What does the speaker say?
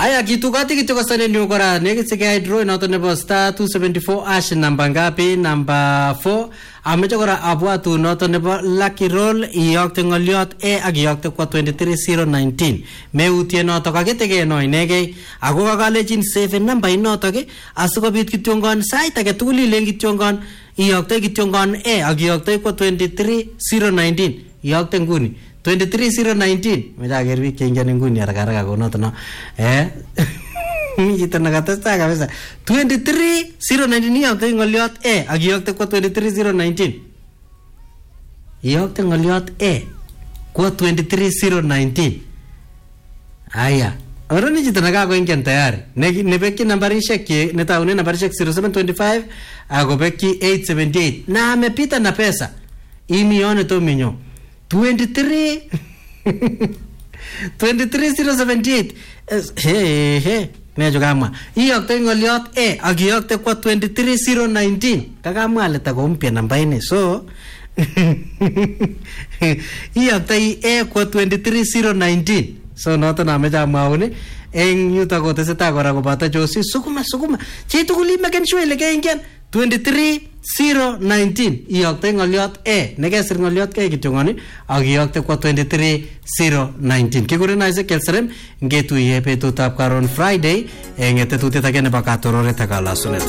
Aya kitukati kityo kasane nyo kora negit sige draw noto nebo star 274 ash number ngapi number 4 amecho kora abwatu noto nebo lucky roll iyokte ngoliot ak iyokte kwa 23019 meutie noto kaketege no inege ako kakalejin save number inoto ke asikobit kityongon sait age tugul ilen kityongon iyokte kityongon ak iyokte kwa 23019 iyokte nguni 23019 meja gerbi kengen nguni haraka konoto no Miji nakatesta kabisa 23019 iyokte ngoliot ak iyokte kwa 23019 iyokte ngoliot kwa 23019 aya oroni jita nakakoingen tayari nebeki nambarishek netaune nambarishek 0725 akobeki 878 na amepita na pesa imione to minyo 23078 he mejo kama iyokte ngoliot ak iyokte kwa 23019 kakamwa leta kompya namba ine so iyokte kwa 23019 so noto nameja maune eng yuta koteseta kora kobata josi sukuma chituguli maken shwele kengen 23019 iyokte ngoliot nekesir ngoliot kityongoni ak iyokte kwa 23019 kikure naise kelserem ngetuye betutab karon Friday eng tetutiet age nebo katororet ak kalasunet